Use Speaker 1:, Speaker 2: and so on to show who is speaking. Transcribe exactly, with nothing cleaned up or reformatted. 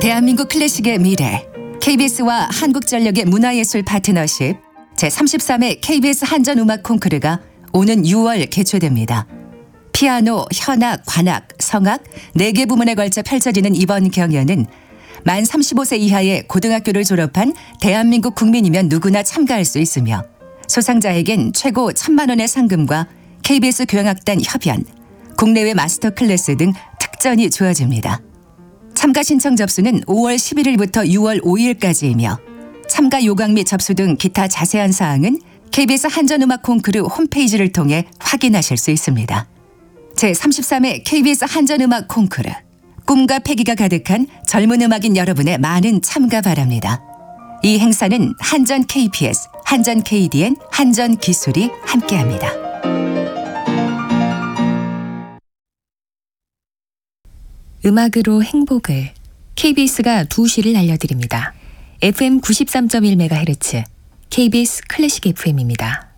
Speaker 1: 대한민국 클래식의 미래, 케이비에스와 한국전력의 문화예술 파트너십 제삼십삼 회 케이비에스 한전음악 콩쿠르가 오는 유월 개최됩니다. 피아노, 현악, 관악, 성악 네 개 부문에 걸쳐 펼쳐지는 이번 경연은 만 삼십오 세 이하의 고등학교를 졸업한 대한민국 국민이면 누구나 참가할 수 있으며 수상자에겐 최고 천만 원의 상금과 케이비에스 교향악단 협연, 국내외 마스터 클래스 등 특전이 주어집니다. 참가 신청 접수는 오월 십일일부터 유월 오일까지이며 참가 요강 및 접수 등 기타 자세한 사항은 케이비에스 한전음악 콩쿠르 홈페이지를 통해 확인하실 수 있습니다. 제삼십삼 회 케이비에스 한전음악 콩쿠르, 꿈과 패기가 가득한 젊은 음악인 여러분의 많은 참가 바랍니다. 이 행사는 한전 케이피에스, 한전 케이디엔, 한전 기술이 함께합니다.
Speaker 2: 음악으로 행복을, 케이비에스가 두 시를 알려드립니다. 에프엠 구십삼 점 일 메가헤르츠, 케이비에스 클래식 에프엠입니다.